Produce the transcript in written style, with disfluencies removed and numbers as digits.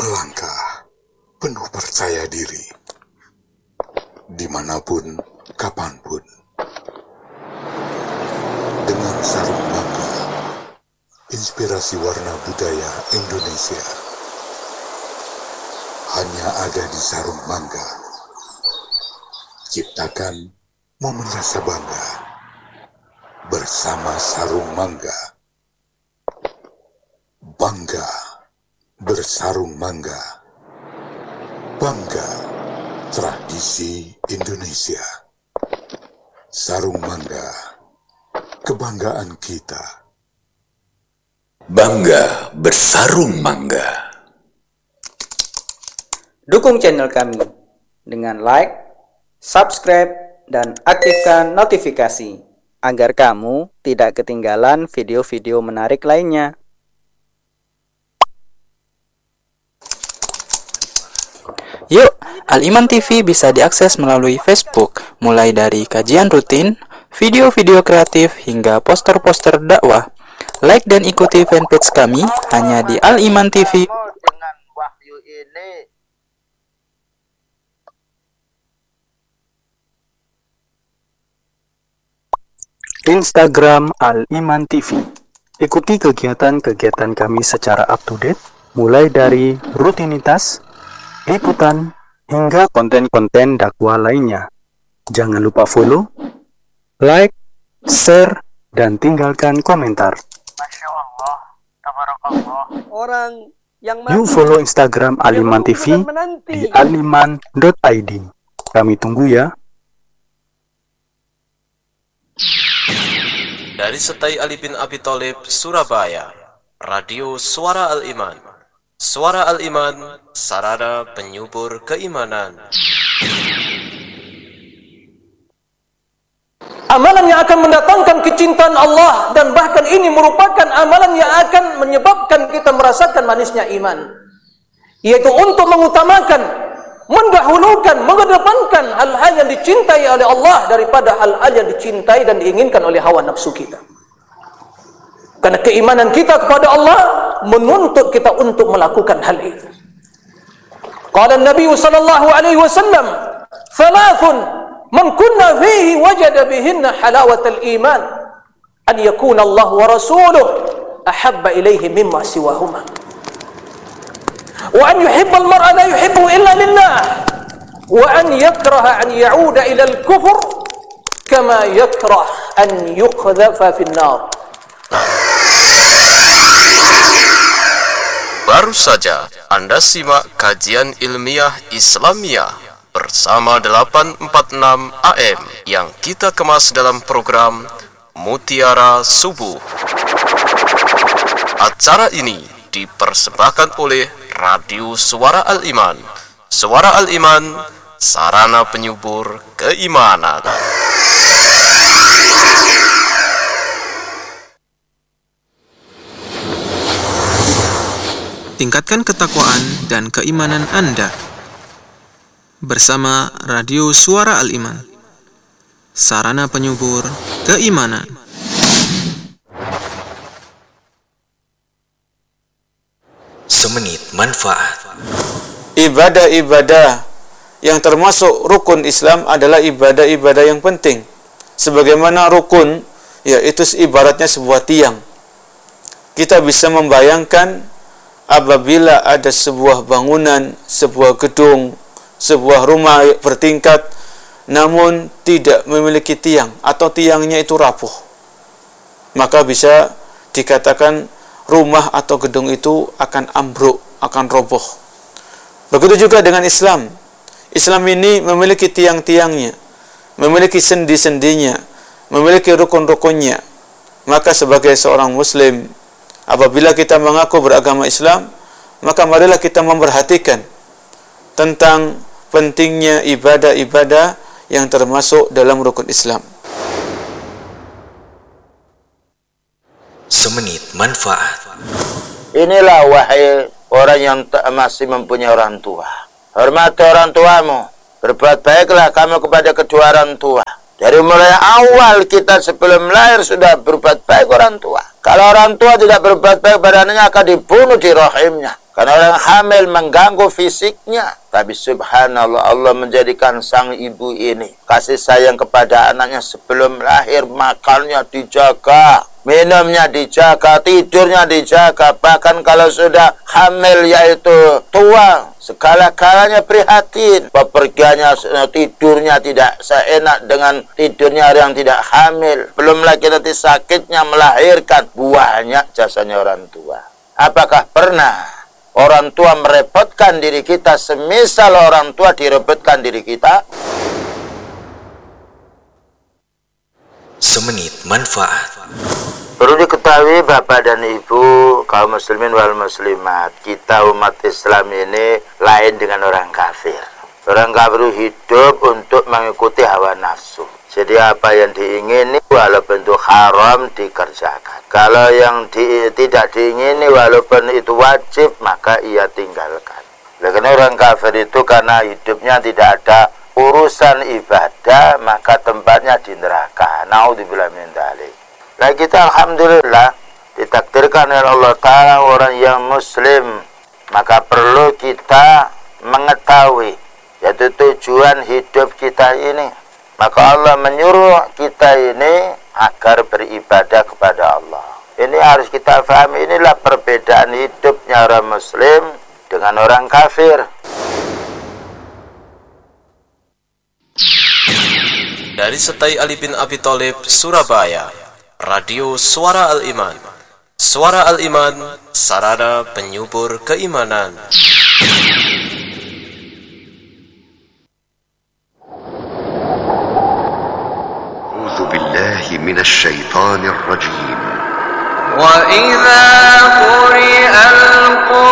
melangkah penuh percaya diri, dimanapun, kapanpun. Dengan sarung mangga, inspirasi warna budaya Indonesia hanya ada di sarung mangga. Ciptakan momen rasa bangga bersama sarung mangga. Bangga bersarung mangga. Bangga tradisi Indonesia. Sarung mangga, kebanggaan kita. Bangga bersarung mangga. Dukung channel kami dengan like, subscribe, dan aktifkan notifikasi agar kamu tidak ketinggalan video-video menarik lainnya. Yuk, Al-Iman TV bisa diakses melalui Facebook, mulai dari kajian rutin, video-video kreatif, hingga poster-poster dakwah. Like dan ikuti fanpage kami hanya di Al-Iman TV. Dengan wahyu ini, Instagram Al-Iman TV. Ikuti kegiatan-kegiatan kami secara up-to-date, mulai dari rutinitas, liputan, hingga konten-konten dakwah lainnya. Jangan lupa follow, like, share, dan tinggalkan komentar. Masya Allah, tabarakallah. Orang yang Yuk follow Instagram Al-Iman TV di aliman.id. Kami tunggu ya. Dari Setai Ali bin Abi Thalib, Surabaya, Radio Suara Al-Iman. Suara Al-Iman, sarana penyubur keimanan. Amalan yang akan mendatangkan kecintaan Allah, dan bahkan ini merupakan amalan yang akan menyebabkan kita merasakan manisnya iman, yaitu untuk mengutamakan, mendahulukan, mengedepankan hal-hal yang dicintai oleh Allah daripada hal-hal yang dicintai dan diinginkan oleh hawa nafsu kita. Karena keimanan kita kepada Allah menuntut kita untuk melakukan hal itu. Qala Nabi sallallahu alaihi wasallam, "Thalathun man kunna fihi wajada bihinna halawatal iman, an yakuna Allah wa rasuluhu ahabba ilaihi mimma siwahuma, wa an yuhibba al-mar'a la yuhibbu illa lillah, wa an yakraha an ya'uda ila al-kufr kama yakrah an yuqdhafa fi an-nar." Baru saja Anda simak kajian ilmiah Islamiyah bersama 846 AM yang kita kemas dalam program Mutiara Subuh. Acara ini dipersembahkan oleh Radio Suara Al-Iman. Suara Al-Iman, sarana penyubur keimanan. Tingkatkan ketakwaan dan keimanan Anda bersama Radio Suara Al-Iman, sarana penyubur keimanan. Semenit manfaat. Ibadah-ibadah yang termasuk rukun Islam adalah ibadah-ibadah yang penting. Sebagaimana rukun, yaitu ibaratnya sebuah tiang. Kita bisa membayangkan apabila ada sebuah bangunan, sebuah gedung, sebuah rumah bertingkat, namun tidak memiliki tiang atau tiangnya itu rapuh, maka bisa dikatakan rumah atau gedung itu akan ambruk, akan roboh. Begitu juga dengan Islam. Islam ini memiliki tiang-tiangnya, memiliki sendi-sendinya, memiliki rukun-rukunnya. Maka sebagai seorang muslim, apabila kita mengaku beragama Islam, maka marilah kita memperhatikan tentang pentingnya ibadah-ibadah yang termasuk dalam rukun Islam. Semenit manfaat. inilah wahai orang yang masih mempunyai orang tua. Hormati orang tuamu. Berbuat baiklah kamu kepada kedua orang tua. Dari mulai awal kita sebelum lahir sudah berbuat baik orang tua. Kalau orang tua tidak berbuat baik pada anaknya akan dibunuh di rahimnya. Karena orang hamil mengganggu fisiknya. Tapi subhanallah, Allah menjadikan sang ibu ini kasih sayang kepada anaknya sebelum lahir. Makannya dijaga, minumnya dijaga, tidurnya dijaga. Bahkan kalau sudah hamil yaitu tua, segala-galanya prihatin. Bepergiannya, tidurnya tidak seenak dengan tidurnya yang tidak hamil. Belum lagi nanti sakitnya melahirkan. Banyak jasanya orang tua. Apakah pernah orang tua merepotkan diri kita semisal orang tua direpotkan diri kita? Semenit manfaat. Perlu diketahui Bapak dan Ibu, kaum muslimin wal muslimat, kita umat Islam ini lain dengan orang kafir. Orang kafir hidup untuk mengikuti hawa nafsu. Jadi apa yang diingini walaupun itu haram dikerjakan. Kalau yang tidak diingini walaupun itu wajib maka ia tinggalkan. Karena orang kafir itu karena hidupnya tidak ada urusan ibadah maka tempatnya di neraka. Naudzubillah min dzalik. Nah kita alhamdulillah ditakdirkan oleh Allah Ta'ala orang yang muslim. Maka perlu kita mengetahui yaitu tujuan hidup kita ini. Maka Allah menyuruh kita ini agar beribadah kepada Allah. Ini harus kita pahami, inilah perbedaan hidupnya orang muslim dengan orang kafir. Dari Setai Ali bin Abi Thalib, Surabaya, Radio Suara Al-Iman. Suara Al-Iman, sarana penyubur keimanan. من الشيطان الرجيم وإذا قرئ القرآن